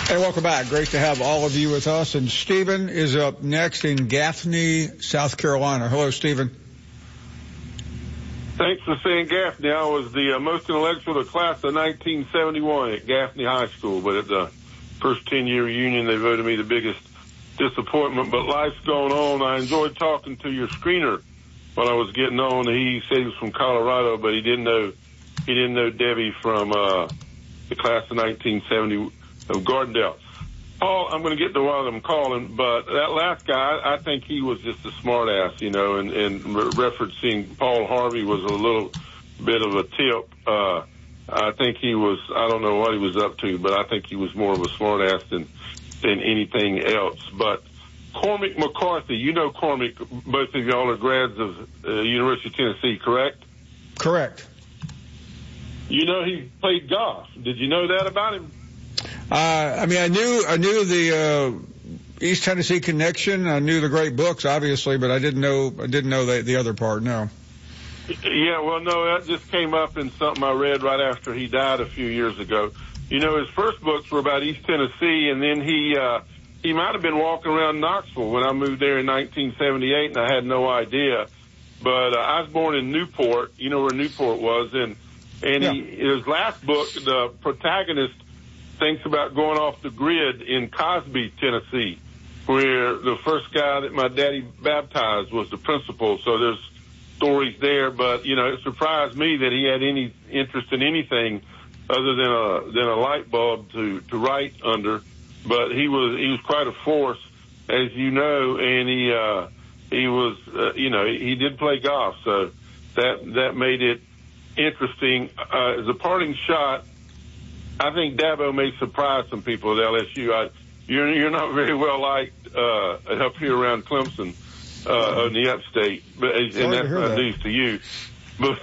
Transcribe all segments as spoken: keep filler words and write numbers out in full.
Hey, welcome back. Great to have all of you with us. And Stephen is up next in Gaffney, South Carolina. Hello, Stephen. Thanks for saying Gaffney. I was the uh, most intellectual of the class of nineteen seventy-one at Gaffney High School, but at the first ten-year reunion, they voted me the biggest disappointment. But life's going on. I enjoyed talking to your screener when I was getting on. He said he was from Colorado, but he didn't know he didn't know Debbie from uh, the class of nineteen seventy of Gardendale. Paul, I'm going to get to one of them calling, but that last guy, I think he was just a smart ass, you know, and, and referencing Paul Harvey was a little bit of a tip. Uh, I think he was, I don't know what he was up to, but I think he was more of a smart ass than, than anything else. But Cormac McCarthy, you know Cormac, both of y'all are grads of uh, University of Tennessee, correct? Correct. You know he played golf. Did you know that about him? Uh, I mean, I knew, I knew the, uh, East Tennessee connection. I knew the great books, obviously, but I didn't know, I didn't know the, the other part, no. Yeah, well, no, that just came up in something I read right after he died a few years ago. You know, his first books were about East Tennessee, and then he, uh, he might have been walking around Knoxville when I moved there in nineteen seventy-eight, and I had no idea. But, uh, I was born in Newport. You know where Newport was, and, and yeah. he, his last book, the protagonist thinks about going off the grid in Cosby, Tennessee, where the first guy that my daddy baptized was the principal. So there's stories there, but, you know, it surprised me that he had any interest in anything other than a, than a light bulb to, to write under. But he was, he was quite a force, as you know, and he, uh, he was, uh, you know, he did play golf. So that, that made it interesting. Uh, as a parting shot, I think Dabo may surprise some people at L S U. I, you're, you're not very well liked uh, up here around Clemson uh, in the upstate, but and that's not that. news to you. But,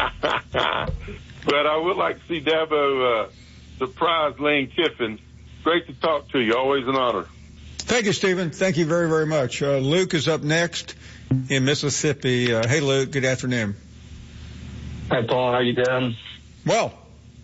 but I would like to see Dabo uh, surprise Lane Kiffin. Great to talk to you. Always an honor. Thank you, Stephen. Thank you very, very much. Uh, Luke is up next in Mississippi. Uh, hey, Luke. Good afternoon. Hi, Paul. How you doing? Well.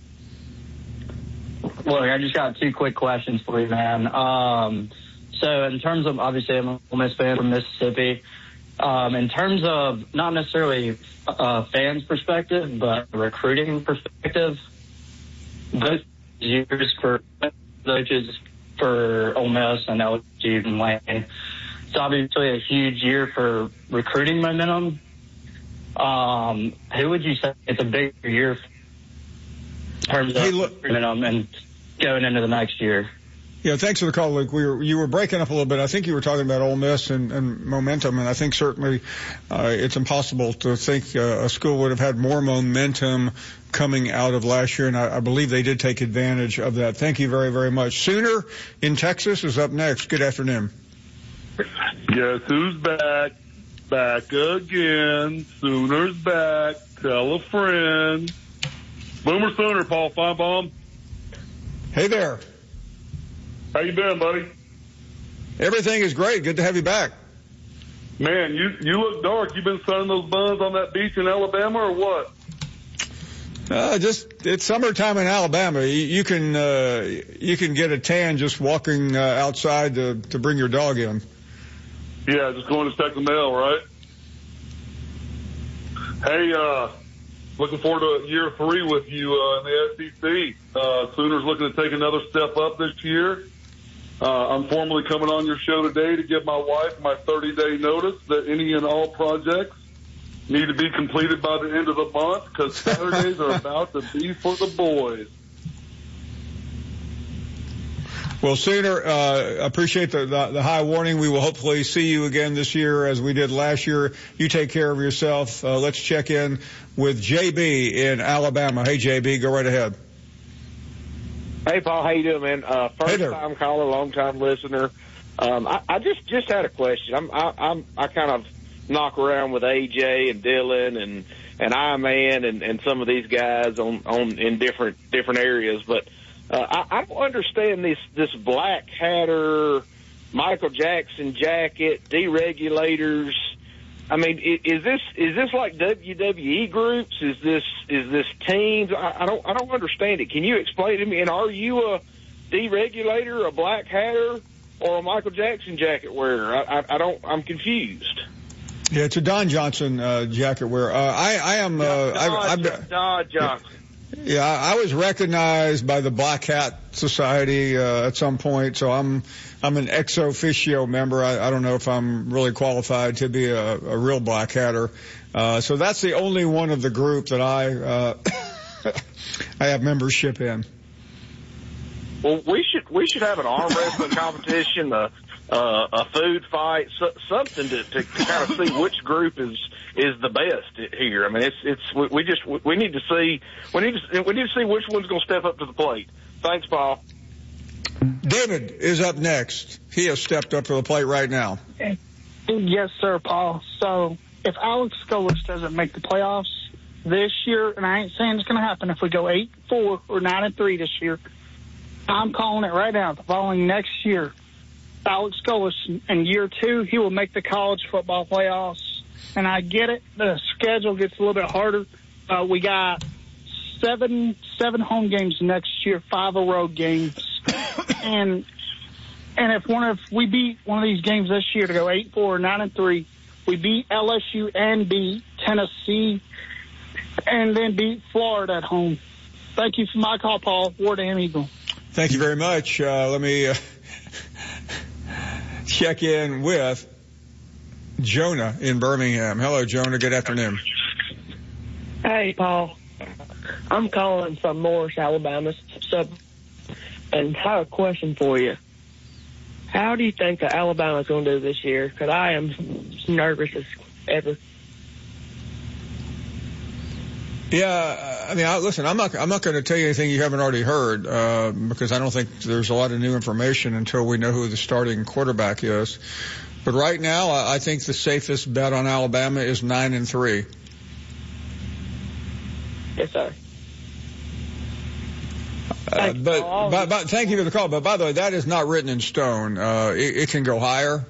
Look, I just got two quick questions for you, man. Um, so in terms of, obviously, I'm a Ole Miss fan from Mississippi. Um, in terms of not necessarily uh, fans' perspective, but recruiting perspective, those years for coaches for Ole Miss and L S U and Lane, it's obviously a huge year for recruiting momentum. Um, who would you say it's a bigger year in terms of hey, look, momentum and going into the next year? Yeah, thanks for the call, Luke. We were, you were breaking up a little bit. I think you were talking about Ole Miss and, and momentum, and I think certainly uh, it's impossible to think uh, a school would have had more momentum coming out of last year, and I, I believe they did take advantage of that. Thank you very, very much. Sooner in Texas is up next. Good afternoon. Guess who's back? Back again. Sooner's back. Tell a friend. Boomer Sooner, Paul Feinbaum. Hey there. How you doing, buddy? Everything is great. Good to have you back. Man, you you look dark. You been sunning those buns on that beach in Alabama or what? Uh, just it's summertime in Alabama. You, you can uh, you can get a tan just walking uh, outside to to bring your dog in. Yeah, just going to check the mail, right? Hey, uh, looking forward to year three with you uh, in the S E C. Uh, Sooners looking to take another step up this year. Uh, I'm formally coming on your show today to give my wife my thirty-day notice that any and all projects need to be completed by the end of the month because Saturdays are about to be for the boys. Well, Sooner, uh, appreciate the, the, the high warning. We will hopefully see you again this year as we did last year. You take care of yourself. Uh, let's check in with J B in Alabama. Hey, J B, go right ahead. Hey, Paul, how you doing, man? Uh, first hey time caller, long time listener. Um, I, I just, just had a question. I'm, I, I'm, I kind of knock around with A J and Dylan and, and I-Man and, and some of these guys on, on, in different, different areas. But, uh, I, I don't understand this, this Black Hatter, Michael Jackson jacket, deregulators. I mean, is this, is this like W W E groups? Is this, is this teams? I, I don't, I don't understand it. Can you explain to me? And are you a, deregulator, a black hatter, or a Michael Jackson jacket wearer? I, I, I don't. I'm confused. Yeah, it's a Don Johnson uh, jacket wearer. Uh, I, I am. Uh, Don, I, Don, Don Johnson. Yeah, I was recognized by the Black Hat Society uh, at some point, so I'm I'm an ex officio member. I, I don't know if I'm really qualified to be a, a real Black Hatter. Uh, so that's the only one of the group that I uh, I have membership in. Well, we should we should have an arm wrestling competition, a uh, a food fight, so, something to, to kind of see which group is is the best here. I mean, it's it's we, we just we need to see we need to we need to see which one's going to step up to the plate. Thanks, Paul. David is up next. He has stepped up to the plate right now. Yes, sir, Paul. So if Alex Golesh doesn't make the playoffs this year, and I ain't saying it's going to happen if we go eight four or nine and three this year, I'm calling it right now. The following next year, Alex Golesh, in year two, he will make the college football playoffs. And I get it. The schedule gets a little bit harder. Uh, we got seven seven home games next year, five a road games. and and if one of we beat one of these games this year to go eight four or nine and three, we beat L S U and beat Tennessee, and then beat Florida at home. Thank you for my call, Paul. Wardham Eagle. Thank you very much. Uh, let me uh, check in with Jonah in Birmingham. Hello, Jonah. Good afternoon. Hey, Paul. I'm calling from Morris, Alabama, sub, and I have a question for you. How do you think that Alabama's going to do this year? Because I am nervous as ever. Yeah, I mean, I, listen, I'm not, I'm not going to tell you anything you haven't already heard, uh, because I don't think there's a lot of new information until we know who the starting quarterback is. But right now, I, I think the safest bet on Alabama is nine and three. Yes, sir. Uh, but, but, but thank you for the call. But by the way, that is not written in stone. Uh, it, it can go higher.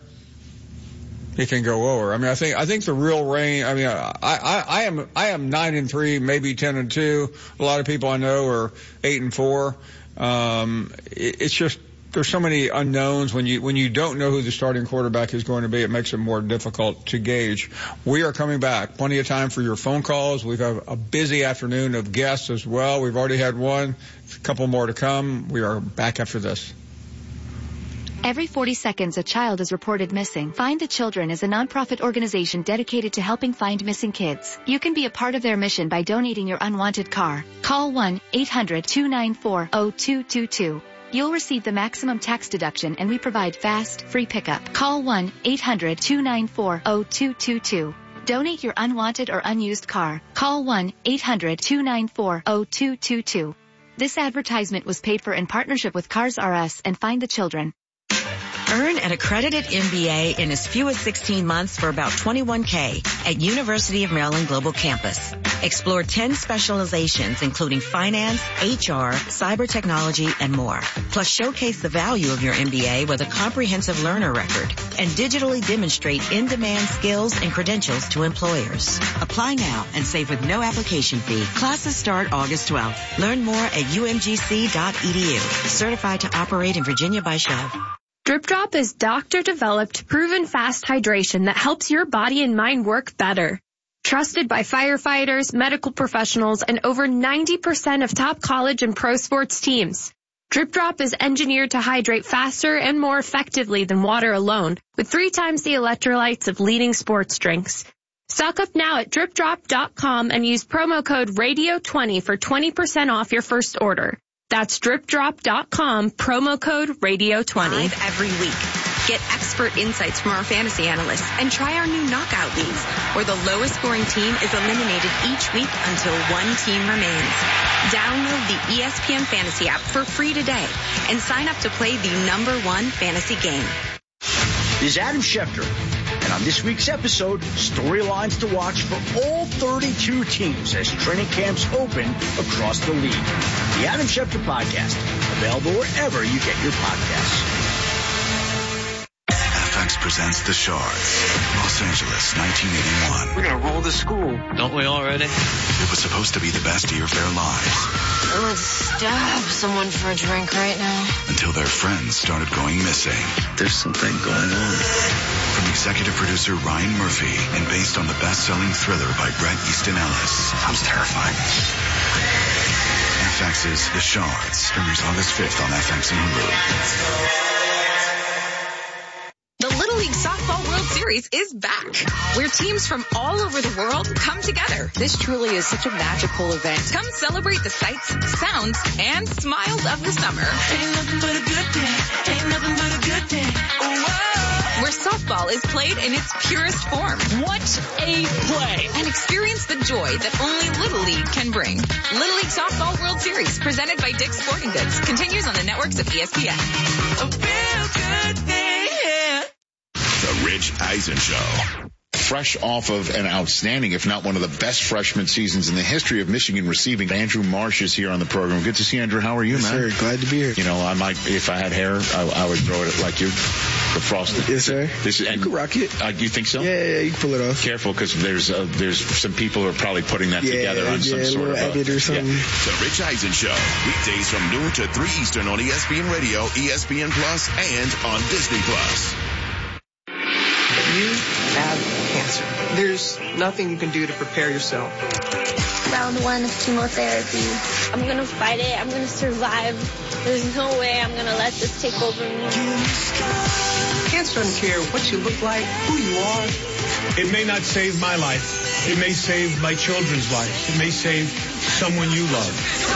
It can go lower. I mean, I think, I think the real range, I mean, I, I, I am, I am nine and three, maybe ten and two. A lot of people I know are eight and four. Um, it, it's just, there's so many unknowns when you, when you don't know who the starting quarterback is going to be, it makes it more difficult to gauge. We are coming back. Plenty of time for your phone calls. We've got a busy afternoon of guests as well. We've already had one, a couple more to come. We are back after this. Every forty seconds, a child is reported missing. Find the Children is a nonprofit organization dedicated to helping find missing kids. You can be a part of their mission by donating your unwanted car. Call one eight hundred two nine four zero two two two. You'll receive the maximum tax deduction, and we provide fast, free pickup. Call one eight hundred two nine four zero two two two. Donate your unwanted or unused car. Call one eight hundred two nine four zero two two two. This advertisement was paid for in partnership with Cars R Us and Find the Children. Earn an accredited M B A in as few as sixteen months for about twenty-one thousand dollars at University of Maryland Global Campus. Explore ten specializations including finance, H R, cyber technology, and more. Plus showcase the value of your M B A with a comprehensive learner record and digitally demonstrate in-demand skills and credentials to employers. Apply now and save with no application fee. Classes start August twelfth. Learn more at U M G C dot E D U. Certified to operate in Virginia by Shove. Drip Drop is doctor-developed, proven fast hydration that helps your body and mind work better. Trusted by firefighters, medical professionals, and over ninety percent of top college and pro sports teams. Drip Drop is engineered to hydrate faster and more effectively than water alone, with three times the electrolytes of leading sports drinks. Stock up now at drip drop dot com and use promo code radio twenty for twenty percent off your first order. That's drip drop dot com, promo code radio twenty. Every week. Get expert insights from our fantasy analysts and try our new knockout leagues, where the lowest scoring team is eliminated each week until one team remains. Download the E S P N Fantasy app for free today and sign up to play the number one fantasy game. This is Adam Schefter, and on this week's episode, storylines to watch for all thirty-two teams as training camps open across the league. The Adam Schefter Podcast, available wherever you get your podcasts. F X presents The Shards, Los Angeles, nineteen eighty-one. We're going to roll the school. Don't we already? It was supposed to be the best year of their lives. I would stab someone for a drink right now. Until their friends started going missing. There's something going on. From executive producer Ryan Murphy and based on the best-selling thriller by Bret Easton Ellis. Sounds terrifying. F X's The Shards premieres August fifth on F X and Hulu. The Little League Softball World Series is back, where teams from all over the world come together. This truly is such a magical event. Come celebrate the sights, sounds, and smiles of the summer. Ain't nothing but a good day. Ain't nothing but a good day. Oh, where softball is played in its purest form. What a play! And experience the joy that only Little League can bring. Little League Softball World Series, presented by Dick's Sporting Goods, continues on the networks of E S P N. A real good day. The Rich Eisen Show. Fresh off of an outstanding, if not one of the best freshman seasons in the history of Michigan receiving, Andrew Marsh is here on the program. Good to see you, Andrew. How are you, yes, man? Sir, glad to be here. You know, I might, if I had hair, I, I would throw it like you. The frosted. Yes, sir. This, and, you can rock it. Uh, you think so? Yeah, yeah, you can pull it off. Careful, because there's uh, there's some people who are probably putting that yeah, together on yeah, some sort of a, edit or something. Yeah. The Rich Eisen Show, weekdays from noon to three Eastern on E S P N Radio, E S P N Plus, and on Disney Plus. You have cancer. There's nothing you can do to prepare yourself. Round one of chemotherapy. I'm going to fight it. I'm going to survive. There's no way I'm going to let this take over me. Cancer doesn't care what you look like, who you are. It may not save my life. It may save my children's lives. It may save someone you love.